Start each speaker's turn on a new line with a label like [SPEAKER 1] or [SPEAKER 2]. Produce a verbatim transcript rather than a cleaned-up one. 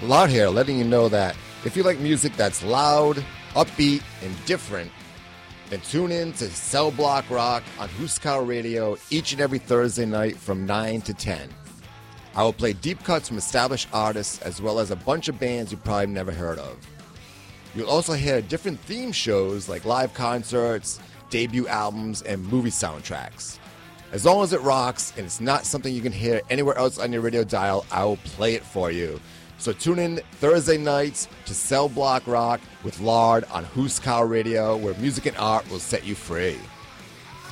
[SPEAKER 1] Lard here, letting you know that if you like music that's loud, upbeat, and different, then tune in to Cell Block Rock on Huskow Radio each and every Thursday night from nine to ten. I will play deep cuts from established artists as well as a bunch of bands you probably never heard of. You'll also hear different theme shows like live concerts, debut albums, and movie soundtracks. As long as it rocks and it's not something you can hear anywhere else on your radio dial, I will play it for you. So tune in Thursday nights to Cell Block Rock with Lard on Huskow Radio, where music and art will set you free.